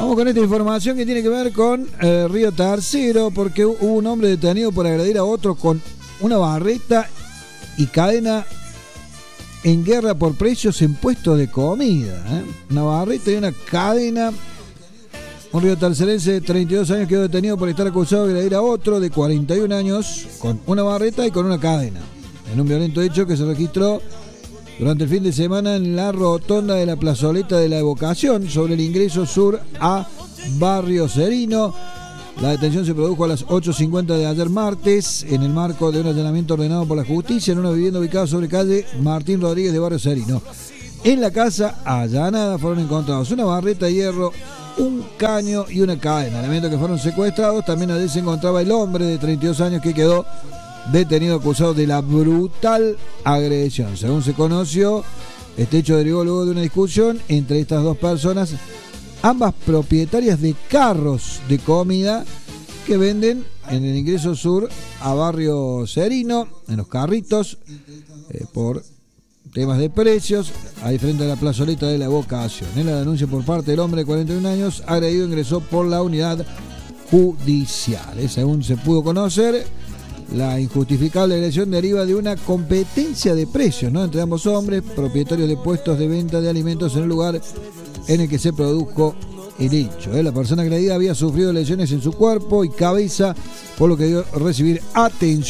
Vamos con esta información que tiene que ver con Río Tercero, porque hubo un hombre detenido por agredir a otro con una barreta y cadena en guerra por precios en puestos de comida. Una barreta y una cadena. Un río tercerense de 32 años quedó detenido por estar acusado de agredir a otro de 41 años con una barreta y con una cadena, en un violento hecho que se registró durante el fin de semana en la rotonda de la plazoleta de la Evocación, sobre el ingreso sur a Barrio Serino. La detención se produjo a las 8:50 de ayer martes, en el marco de un allanamiento ordenado por la justicia en una vivienda ubicada sobre calle Martín Rodríguez de Barrio Serino. En la casa allanada fueron encontrados una barreta de hierro, un caño y una cadena, elementos que fueron secuestrados. También allí se encontraba el hombre de 32 años que quedó detenido acusado de la brutal agresión. Según se conoció, este hecho derivó luego de una discusión entre estas dos personas, ambas propietarias de carros de comida que venden en el ingreso sur a Barrio Serino, en los carritos, por temas de precios, ahí frente a la plazoleta de la Evocación. En la denuncia por parte del hombre de 41 años, agredido, ingresó por la unidad judicial. Según se pudo conocer, la injustificable agresión deriva de una competencia de precios, ¿no?, entre ambos hombres, propietarios de puestos de venta de alimentos en el lugar en el que se produjo el hecho. La persona agredida había sufrido lesiones en su cuerpo y cabeza, por lo que debió recibir atención